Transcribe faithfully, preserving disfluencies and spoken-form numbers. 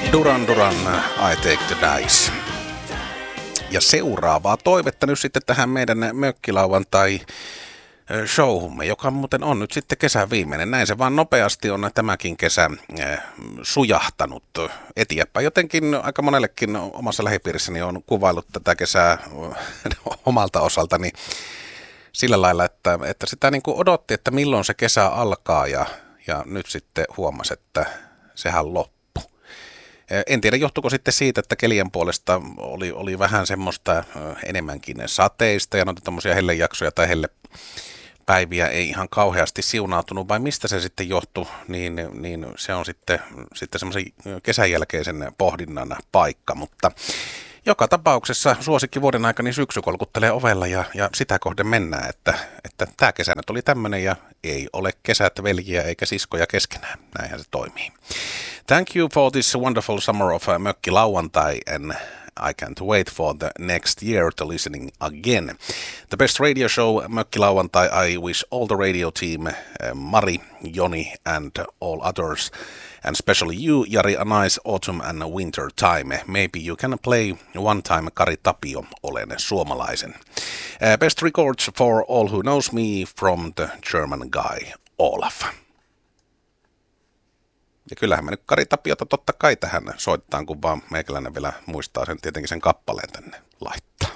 Duran Duran, I Take the Dice. Ja seuraavaa toivetta nyt sitten tähän meidän mökkilauantai showhumme, joka muuten on nyt sitten kesän viimeinen. Näin se vaan nopeasti on tämäkin kesä sujahtanut eteenpäin. Jotenkin aika monellekin omassa lähipiirissäni on kuvaillut tätä kesää omalta osaltani sillä lailla, että, että sitä niin kuin odotti, että milloin se kesä alkaa ja, ja nyt sitten huomasi, että sehän loppuu. En tiedä, johtuiko sitten siitä, että kelien puolesta oli, oli vähän semmoista enemmänkin sateista ja noita tämmöisiä hellejaksoja tai hellepäiviä ei ihan kauheasti siunautunut, vai mistä se sitten johtui, niin, niin se on sitten, sitten semmoisen kesän jälkeisen pohdinnan paikka, mutta joka tapauksessa suosikki vuoden aikana syksy kolkuttelee ovella ja, ja sitä kohden mennään, että, että tämä kesä nyt oli tämmöinen ja ei ole kesät veljiä eikä siskoja keskenään. Näinhän se toimii. Thank you for this wonderful summer of uh, Mökki Lauantai, and I can't wait for the next year to listening again. The best radio show, Mökki Lauantai. I wish all the radio team, uh, Mari, Joni and all others, and especially you, Jari, a nice autumn and winter time. Maybe you can play one time Kari Tapio, olen suomalaisen. Uh, best records for all who knows me from the German guy, Olaf. Ja kyllähän me nyt Kari Tapiota totta kai tähän soitetaan, kun vaan meikäläinen vielä muistaa sen tietenkin sen kappaleen tänne laittaa.